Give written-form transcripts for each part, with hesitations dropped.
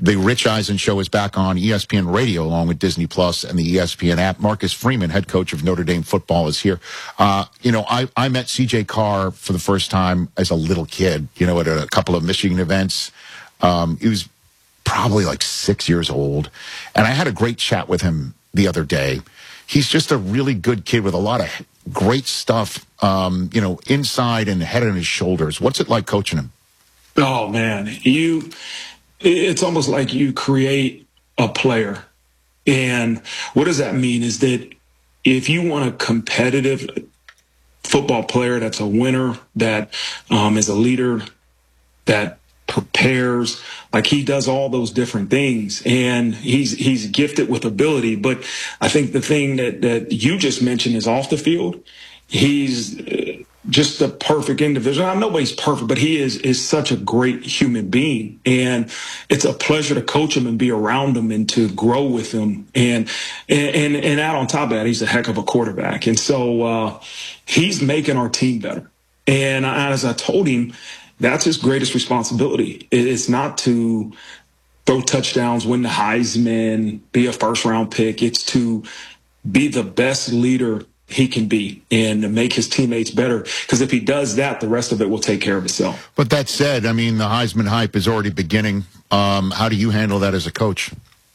The Rich Eisen Show is back on ESPN Radio along with Disney Plus and the ESPN app. Marcus Freeman, head coach of Notre Dame football, is here. I met CJ Carr for the first time as a little kid, at a couple of Michigan events. He was probably like 6 years old. And I had a great chat with him the other day. He's just a really good kid with a lot of great stuff, inside and head on his shoulders. What's it like coaching him? Oh, man, it's almost like you create a player. And what does that mean is that if you want a competitive football player that's a winner, that is a leader, that prepares, like he does all those different things, and he's gifted with ability. But I think the thing that you just mentioned is off the field. He's just the perfect individual. I know nobody's perfect, but he is such a great human being, and it's a pleasure to coach him and be around him and to grow with him. And out on top of that, he's a heck of a quarterback, and so he's making our team better. And as I told him, that's his greatest responsibility. It's not to throw touchdowns, win the Heisman, be a first-round pick. It's to be the best leader he can be and to make his teammates better. Because if he does that, the rest of it will take care of itself. But that said, the Heisman hype is already beginning. How do you handle that as a coach?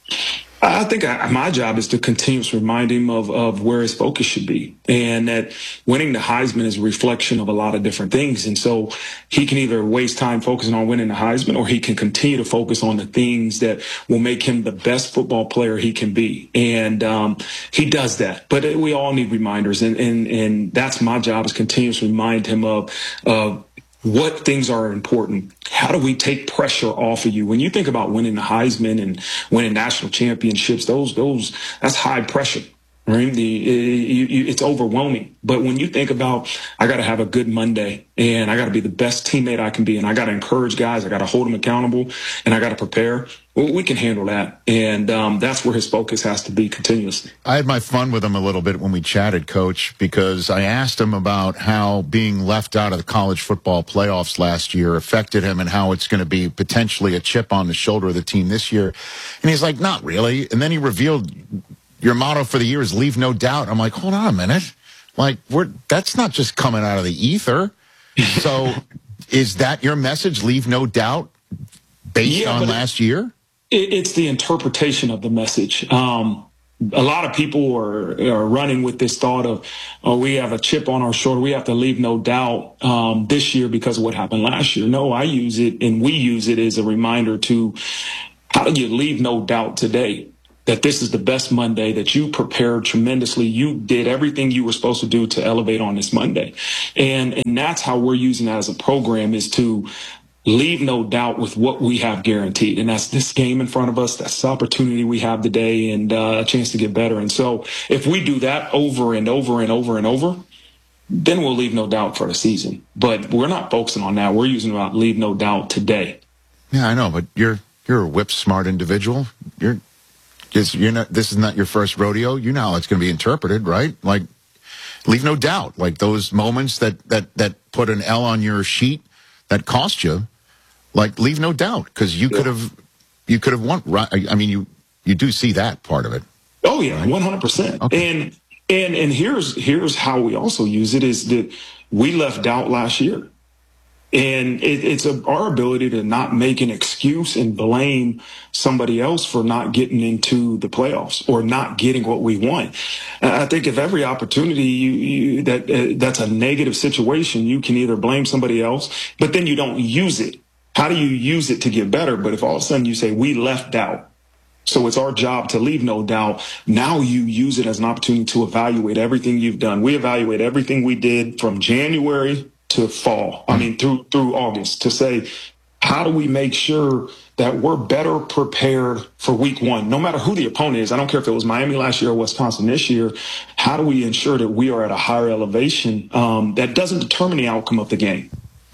I think my job is to continuously remind him of where his focus should be, and that winning the Heisman is a reflection of a lot of different things. And so he can either waste time focusing on winning the Heisman, or he can continue to focus on the things that will make him the best football player he can be. And he does that. But we all need reminders, and that's my job, is continuously remind him of what things are important. How do we take pressure off of you? When you think about winning the Heisman and winning national championships, that's high pressure. Right? It's overwhelming. But when you think about, I got to have a good Monday, and I got to be the best teammate I can be, and I got to encourage guys, I got to hold them accountable, and I got to prepare, well, we can handle that. And that's where his focus has to be continuously. I had my fun with him a little bit when we chatted, Coach, because I asked him about how being left out of the college football playoffs last year affected him and how it's going to be potentially a chip on the shoulder of the team this year. And he's like, not really. And then he revealed, your motto for the year is leave no doubt. I'm like, hold on a minute. Like, that's not just coming out of the ether. So is that your message, leave no doubt, based on last year? It's the interpretation of the message. A lot of people are running with this thought of, we have a chip on our shoulder, we have to leave no doubt this year because of what happened last year. No, I use it, and we use it as a reminder to, how do you leave no doubt today? That this is the best Monday, that you prepared tremendously. You did everything you were supposed to do to elevate on this Monday. And that's how we're using that as a program, is to leave no doubt with what we have guaranteed. And that's this game in front of us. That's the opportunity we have today, and a chance to get better. And so if we do that over and over and over and over, then we'll leave no doubt for the season. But we're not focusing on that. We're using about leave no doubt today. Yeah, I know, but you're a whip smart individual. This is not your first rodeo. You know how it's going to be interpreted, right? Like, leave no doubt. Like those moments that put an L on your sheet that cost you, like, leave no doubt, because you could have won. Right? I mean, you do see that part of it. Oh yeah, 100%. Okay. And here's how we also use it, is that we left doubt last year. And it's our ability to not make an excuse and blame somebody else for not getting into the playoffs or not getting what we want. I think if every opportunity that's a negative situation, you can either blame somebody else, but then you don't use it. How do you use it to get better? But if all of a sudden you say, we left doubt, so it's our job to leave no doubt, now you use it as an opportunity to evaluate everything you've done. We evaluate everything we did from January to fall, through August, to say, how do we make sure that we're better prepared for week one, no matter who the opponent is? I don't care if it was Miami last year or Wisconsin this year. How do we ensure that we are at a higher elevation that doesn't determine the outcome of the game?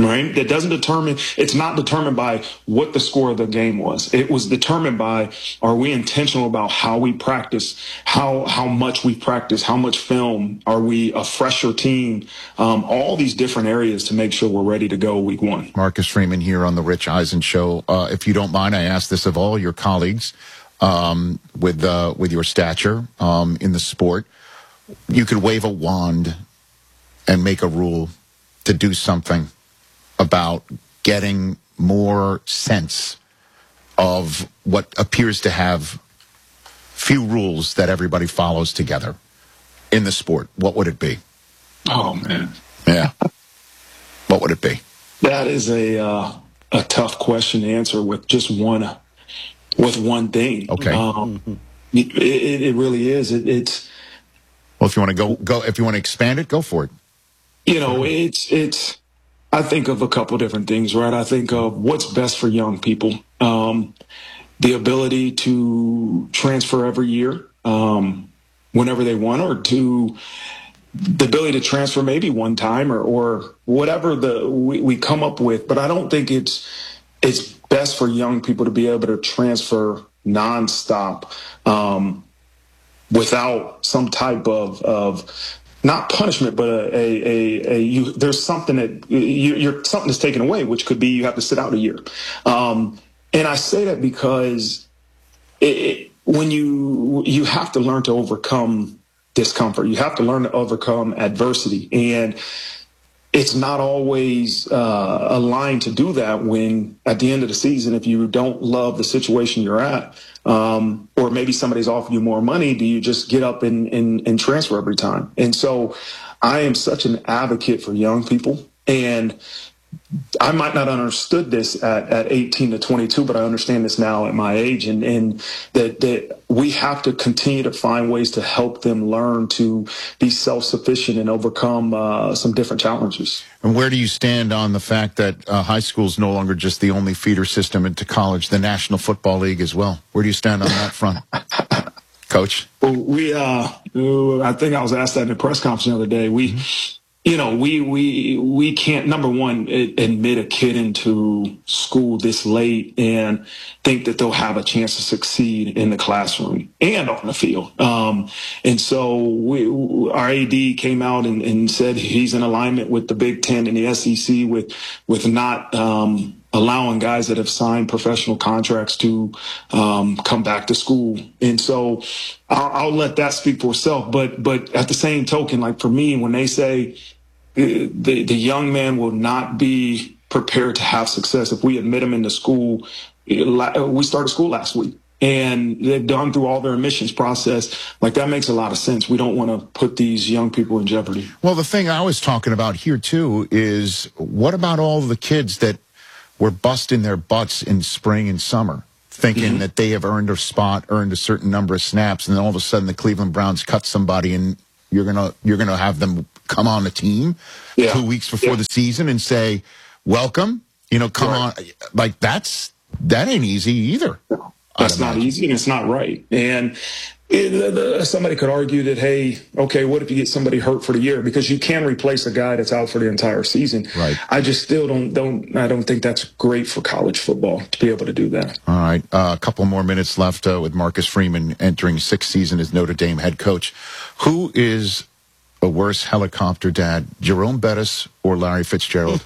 right? That doesn't determine, it's not determined by what the score of the game was. It was determined by, are we intentional about how we practice, how much we practice, how much film, are we a fresher team? All these different areas to make sure we're ready to go week one. Marcus Freeman here on the Rich Eisen Show. If you don't mind, I ask this of all your colleagues, with your stature, in the sport. You could wave a wand and make a rule to do something about getting more sense of what appears to have few rules that everybody follows together in the sport. What would it be? Oh, man. Yeah. What would it be? That is a tough question to answer with just one thing. Okay. It really is. It's. Well, if you want to go, if you want to expand it, go for it. It's. I think of a couple different things, right? I think of what's best for young people. The ability to transfer every year, whenever they want, or the ability to transfer maybe one time or whatever we come up with. But I don't think it's best for young people to be able to transfer nonstop, without some type of not punishment, but there's something that you're something that's taken away, which could be you have to sit out a year. And I say that because when you have to learn to overcome discomfort, you have to learn to overcome adversity, and it's not always aligned to do that when at the end of the season, if you don't love the situation you're at, or maybe somebody's offering you more money, do you just get up and transfer every time? And so I am such an advocate for young people, and I might not have understood this at 18 to 22, but I understand this now at my age, and that we have to continue to find ways to help them learn to be self-sufficient and overcome some different challenges. And where do you stand on the fact that high school is no longer just the only feeder system into college, the National Football League as well? Where do you stand on that front, Coach? Well, I think I was asked that in the press conference the other day. We can't, number one, admit a kid into school this late and think that they'll have a chance to succeed in the classroom and on the field. And so our AD came out and said he's in alignment with the Big Ten and the SEC with not allowing guys that have signed professional contracts to come back to school. And so I'll let that speak for itself. But at the same token, like for me, when they say the young man will not be prepared to have success if we admit him into school, we started school last week. And they've gone through all their admissions process. Like, that makes a lot of sense. We don't want to put these young people in jeopardy. Well, the thing I was talking about here, too, is what about all the kids that were busting their butts in spring and summer, thinking that they have earned a spot, earned a certain number of snaps, and then all of a sudden the Cleveland Browns cut somebody, and you're gonna have them come on the team 2 weeks before the season and say, welcome, come on. Like, that ain't easy either. That's not easy, and it's not right. And somebody could argue that, hey, okay, what if you get somebody hurt for the year? Because you can replace a guy that's out for the entire season. Right. I just still don't think that's great for college football to be able to do that. All right. A couple more minutes left with Marcus Freeman entering sixth season as Notre Dame head coach. Who is a worse helicopter dad, Jerome Bettis or Larry Fitzgerald?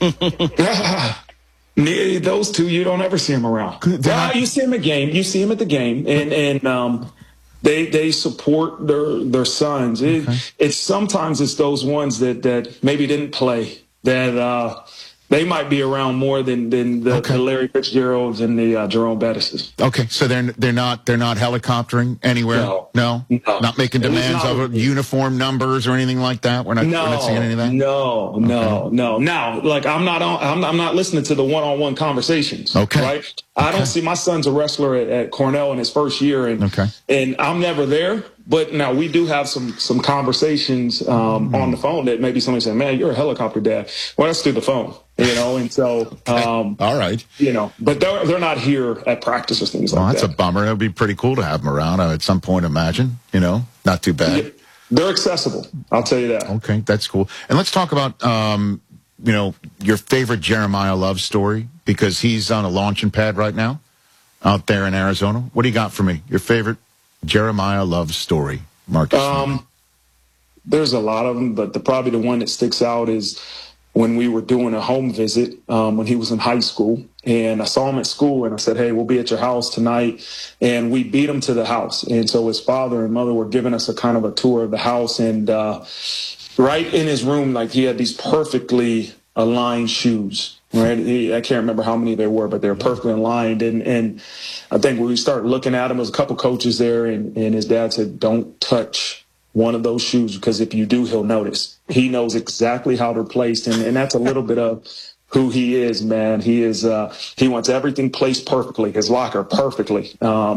Those two, you don't ever see them around. You see them at game. You see them at the game, and they support their sons. It's sometimes it's those ones that maybe didn't play that they might be around more than the Larry Fitzgeralds and the Jerome Bettises. Okay, so they're not helicoptering anywhere. No, not making demands of uniform numbers or anything like that. We're not seeing any of that. No. Now, like, I'm not listening to the one-on-one conversations. Okay, right? I don't see, my son's a wrestler at Cornell in his first year, and I'm never there. But now we do have some conversations on the phone that maybe somebody saying, "Man, you're a helicopter dad." Well, that's through the phone, and so all right, but they're not here at practices, things like that. That's a bummer. It would be pretty cool to have them around at some point. Imagine, not too bad. They're accessible. I'll tell you that. Okay, that's cool. And let's talk about your favorite Jeremiah Love story? Because he's on a launching pad right now out there in Arizona. What do you got for me? Your favorite Jeremiah Love story, Marcus? There's a lot of them, but probably the one that sticks out is when we were doing a home visit when he was in high school. And I saw him at school, and I said, hey, we'll be at your house tonight. And we beat him to the house. And so his father and mother were giving us a kind of a tour of the house. And right in his room, like, he had these perfectly aligned shoes. Right, I can't remember how many there were, but they were perfectly aligned. And I think when we started looking at him, there was a couple coaches there, and his dad said, don't touch one of those shoes, because if you do, he'll notice. He knows exactly how they're placed, and that's a little bit of who he is, man. He is he wants everything placed perfectly, his locker perfectly,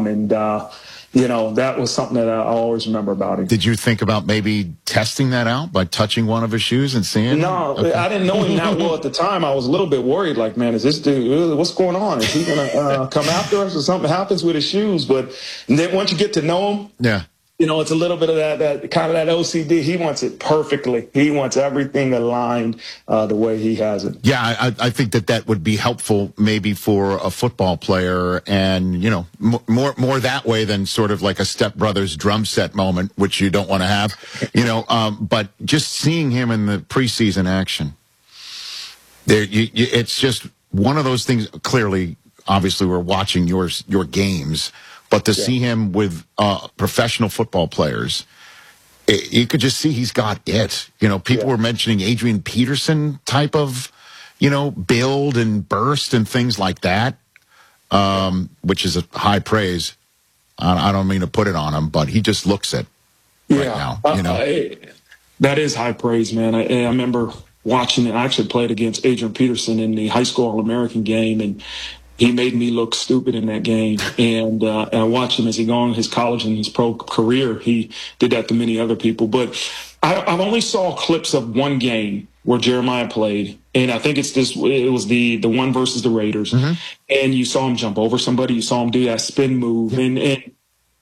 that was something that I always remember about him. Did you think about maybe testing that out by touching one of his shoes and seeing? No, okay. I didn't know him that well at the time. I was a little bit worried, like, man, is this dude, what's going on? Is he going to come after us, or something happens with his shoes? But then once you get to know him, yeah. It's a little bit of that kind of that OCD. He wants it perfectly. He wants everything aligned the way he has it. Yeah, I think that would be helpful maybe for a football player, and more that way than sort of like a Step Brothers drum set moment, which you don't want to have. But just seeing him in the preseason action, it's just one of those things. Clearly, obviously, we're watching your games. But to see him with professional football players, you could just see he's got it. People were mentioning Adrian Peterson type of, build and burst and things like that, which is a high praise. I don't mean to put it on him, but he just looks it right now. That is high praise, man. I remember watching it. I actually played against Adrian Peterson in the high school All-American game, and he made me look stupid in that game. And I watched him as he go on his college and his pro career. He did that to many other people. But I've only saw clips of one game where Jeremiah played. And I think it was the one versus the Raiders. Mm-hmm. And you saw him jump over somebody. You saw him do that spin move. And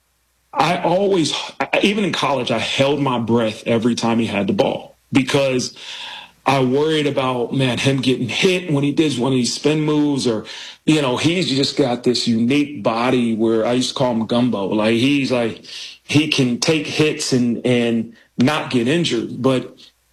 I always, even in college, I held my breath every time he had the ball, because I worried about, him getting hit when he did one of these spin moves, or, he's just got this unique body where I used to call him Gumbo. Like, he can take hits and not get injured. But,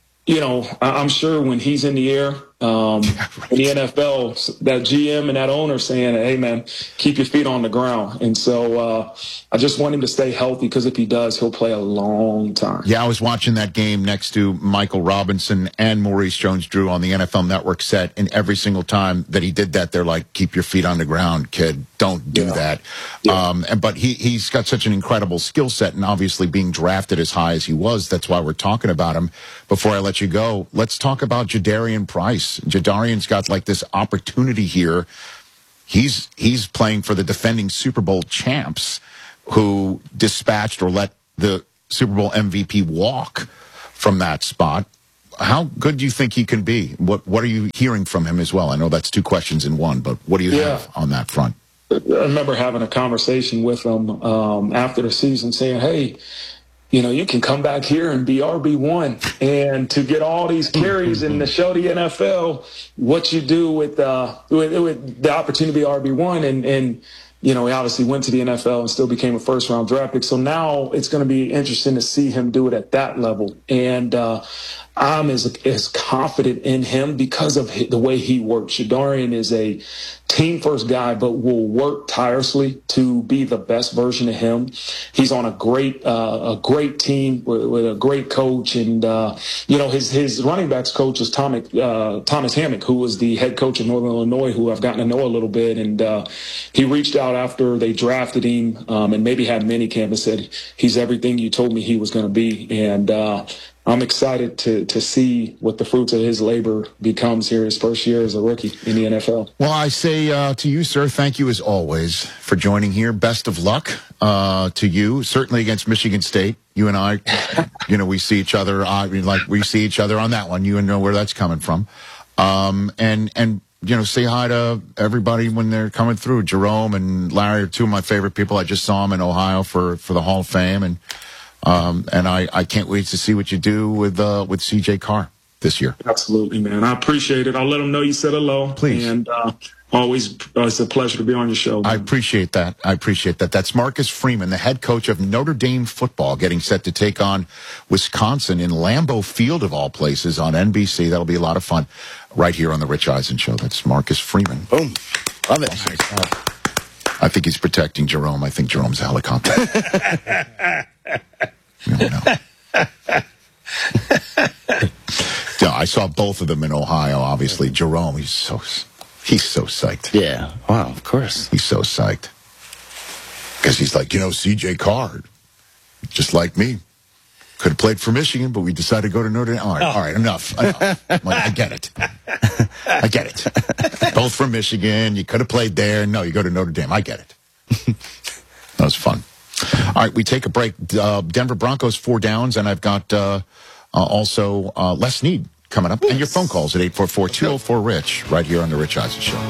I'm sure when he's in the air, in the NFL, that GM and that owner saying, hey, man, keep your feet on the ground. And so I just want him to stay healthy, because if he does, he'll play a long time. Yeah, I was watching that game next to Michael Robinson and Maurice Jones-Drew on the NFL Network set, and every single time that he did that, they're like, keep your feet on the ground, kid. Don't do that. Yeah. But he's got such an incredible skill set, and obviously being drafted as high as he was, that's why we're talking about him. Before I let you go, let's talk about Jadarian Price. Jadarian's got like this opportunity here. He's playing for the defending Super Bowl champs, who dispatched or let the Super Bowl MVP walk from that spot. How good do you think he can be? What are you hearing from him as well? I know that's two questions in one, but what do you have on that front? I remember having a conversation with him after the season, saying, hey, you can come back here and be RB1, and to get all these carries and to show the NFL what you do with the opportunity to be RB1. And he obviously went to the NFL and still became a first-round draft pick. So now it's going to be interesting to see him do it at that level. And I'm as confident in him because of the way he works. Jadarian is a team-first guy, but will work tirelessly to be the best version of him. He's on a great team with a great coach, and his running backs coach is Thomas Hammock, who was the head coach of Northern Illinois, who I've gotten to know a little bit, and he reached out after they drafted him, and maybe had minicamp, and said, he's everything you told me he was going to be. And I'm excited to see what the fruits of his labor becomes here his first year as a rookie in the NFL. Well, I say to you, sir, thank you as always for joining here. Best of luck to you, certainly against Michigan State. You and I, we see each other. We see each other on that one. You know where that's coming from. And say hi to everybody when they're coming through. Jerome and Larry are two of my favorite people. I just saw them in Ohio for the Hall of Fame, and I can't wait to see what you do with CJ Carr this year. Absolutely, man. I appreciate it. I'll let them know you said hello. Please. And always, it's a pleasure to be on your show, man. I appreciate that. That's Marcus Freeman, the head coach of Notre Dame football, getting set to take on Wisconsin in Lambeau Field, of all places, on NBC. That'll be a lot of fun right here on the Rich Eisen Show. That's Marcus Freeman. Boom. Love it. I think he's protecting Jerome. I think Jerome's a helicopter. We don't know. Yeah, I saw both of them in Ohio, obviously. Jerome, he's so psyched. Yeah. Wow, of course. He's so psyched. Because he's like, C.J. Carr, just like me, could have played for Michigan, but we decided to go to Notre Dame. All right, enough. I'm like, I get it. Both from Michigan. You could have played there. No, you go to Notre Dame. I get it. That was fun. All right, we take a break. Denver Broncos 4 downs, and I've got also Les Snead coming up. Yes. And your phone calls at 844-204-RICH right here on The Rich Eisen Show.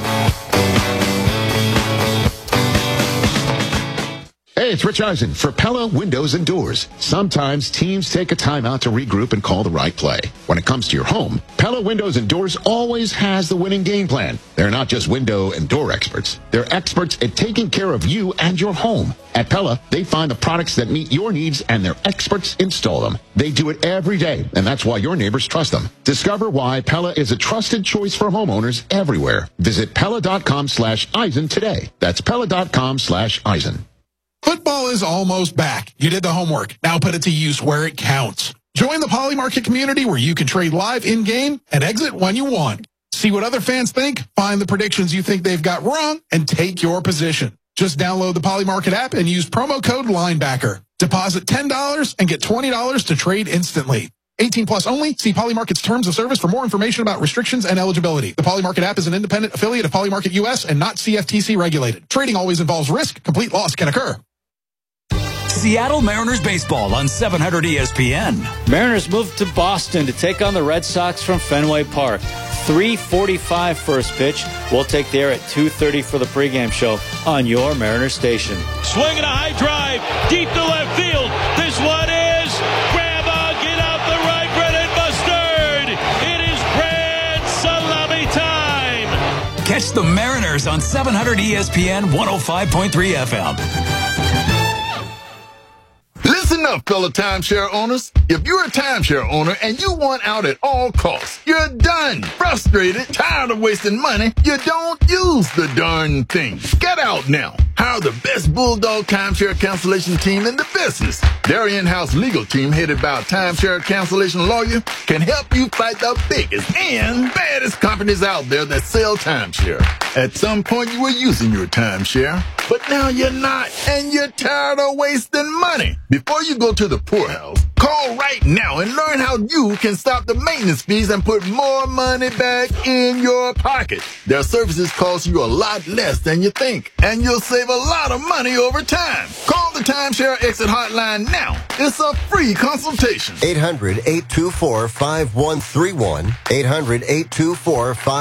Hey, it's Rich Eisen for Pella Windows and Doors. Sometimes teams take a timeout to regroup and call the right play. When it comes to your home, Pella Windows and Doors always has the winning game plan. They're not just window and door experts. They're experts at taking care of you and your home. At Pella, they find the products that meet your needs and their experts install them. They do it every day, and that's why your neighbors trust them. Discover why Pella is a trusted choice for homeowners everywhere. Visit Pella.com/Eisen today. That's Pella.com/Eisen. Football is almost back. You did the homework. Now put it to use where it counts. Join the Polymarket community where you can trade live in-game and exit when you want. See what other fans think, find the predictions you think they've got wrong, and take your position. Just download the Polymarket app and use promo code LINEBACKER. Deposit $10 and get $20 to trade instantly. 18 plus only. See Polymarket's terms of service for more information about restrictions and eligibility. The Polymarket app is an independent affiliate of Polymarket US and not CFTC regulated. Trading always involves risk. Complete loss can occur. Seattle Mariners baseball on 700 ESPN. Mariners moved to Boston to take on the Red Sox from Fenway Park. 3:45 first pitch. We'll take the air at 2:30 for the pregame show on your Mariners station. Swinging a high drive deep to left field. This one is grandma, get out the right, bread and mustard. It is grand salami time. Catch the Mariners on 700 ESPN 105.3 FM. Listen up, fellow timeshare owners. If you're a timeshare owner and you want out at all costs, you're done, frustrated, tired of wasting money, you don't use the darn thing. Get out now. Hire the best Bulldog timeshare cancellation team in the business. Their in-house legal team, headed by a timeshare cancellation lawyer, can help you fight the biggest and baddest companies out there that sell timeshare. At some point, you were using your timeshare, but now you're not, and you're tired of wasting money. Before you go to the poorhouse, call right now and learn how you can stop the maintenance fees and put more money back in your pocket. Their services cost you a lot less than you think, and you'll save a lot of money over time. Call the Timeshare Exit Hotline now. It's a free consultation. 800-824-5131. 800-824-5131.